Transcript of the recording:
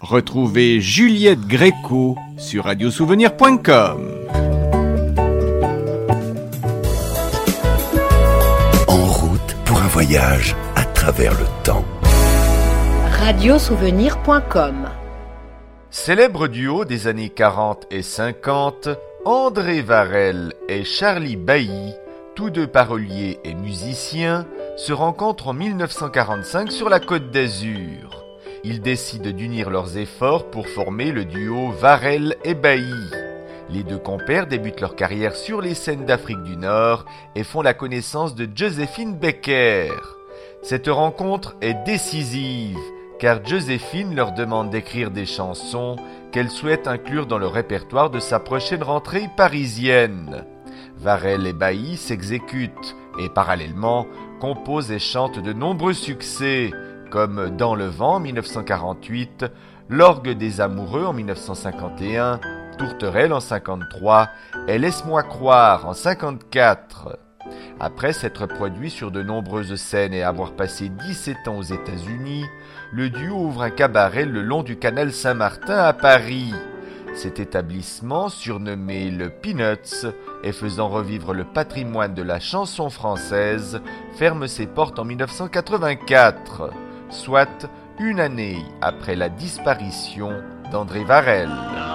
Retrouvez Juliette Gréco sur radiosouvenir.com. En route pour un voyage à travers le temps. radiosouvenir.com. Célèbre duo des années 40 et 50, André Varel et Charlie Bailly, tous deux paroliers et musiciens, se rencontrent en 1945 sur la Côte d'Azur. Ils décident d'unir leurs efforts pour former le duo Varel et Bailly. Les deux compères débutent leur carrière sur les scènes d'Afrique du Nord et font la connaissance de Joséphine Baker. Cette rencontre est décisive, car Joséphine leur demande d'écrire des chansons qu'elle souhaite inclure dans le répertoire de sa prochaine rentrée parisienne. Varel et Bailly s'exécutent et parallèlement composent et chantent de nombreux succès, comme Dans le vent en 1948, L'orgue des amoureux en 1951, Tourterelle en 1953 et Laisse-moi croire en 1954. Après s'être produit sur de nombreuses scènes et avoir passé 17 ans aux États-Unis, le duo ouvre un cabaret le long du canal Saint-Martin à Paris. Cet établissement, surnommé le Peanuts et faisant revivre le patrimoine de la chanson française, ferme ses portes en 1984, soit une année après la disparition d'André Varel.